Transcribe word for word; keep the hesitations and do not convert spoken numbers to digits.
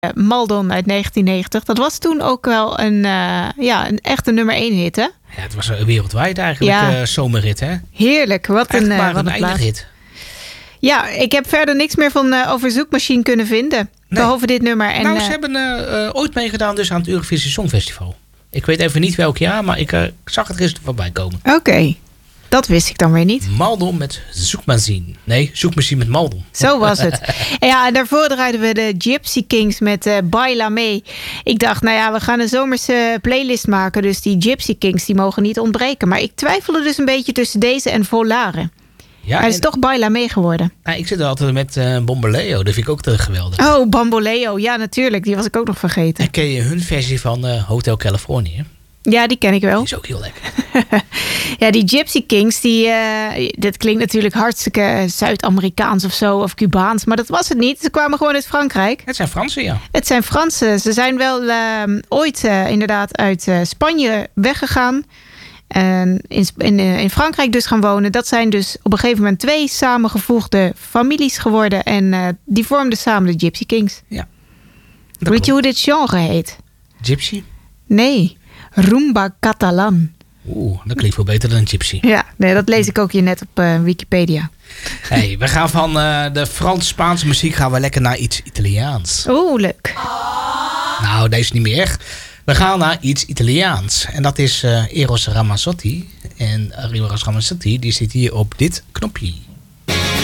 Maldon uit negentien negentig. Dat was toen ook wel een, uh, ja, een echte nummer één hit, hè? Ja, het was wereldwijd eigenlijk, ja. uh, zomerrit, hè? Heerlijk, wat een, uh, wat een eindighit. Ja, ik heb verder niks meer van uh, over Zoekmachine kunnen vinden. Nee. Behalve dit nummer. En, nou, ze uh, hebben uh, uh, ooit meegedaan dus aan het Eurovisie Songfestival. Ik weet even niet welk jaar, maar ik uh, zag het gisteren voorbij komen. Oké. Okay. Dat wist ik dan weer niet. Maldon met Zoekmachine. Nee, Zoekmachine met Maldon. Zo was het. En ja, en daarvoor draaiden we de Gypsy Kings met uh, Baila mee. Ik dacht, nou ja, we gaan een zomerse playlist maken. Dus die Gypsy Kings, die mogen niet ontbreken. Maar ik twijfelde dus een beetje tussen deze en Volare. Ja, maar het is en, toch Baila mee geworden. Nou, ik zit er altijd met uh, Bomboleo. Dat vind ik ook te geweldig. Oh, Bamboleo. Ja, natuurlijk. Die was ik ook nog vergeten. En ken je hun versie van uh, Hotel California? Ja, die ken ik wel. Die is ook heel lekker. Ja, die Gypsy Kings, die, uh, dat klinkt natuurlijk hartstikke Zuid-Amerikaans of zo, of Cubaans. Maar dat was het niet. Ze kwamen gewoon uit Frankrijk. Het zijn Fransen, ja. Het zijn Fransen. Ze zijn wel uh, ooit uh, inderdaad uit uh, Spanje weggegaan. En in, in, in Frankrijk dus gaan wonen. Dat zijn dus op een gegeven moment twee samengevoegde families geworden. En uh, die vormden samen de Gypsy Kings. Ja. Weet je hoe dit genre heet? Gypsy? Nee. Rumba Catalan. Oeh, dat klinkt veel beter dan Gypsy. Ja, nee, dat lees ik ook hier net op uh, Wikipedia. Hey, we gaan van uh, de Frans-Spaanse muziek gaan we lekker naar iets Italiaans. Oeh, leuk. Nou, deze niet meer. We gaan naar iets Italiaans. En dat is uh, Eros Ramazzotti. En Eros Ramazzotti die zit hier op dit knopje.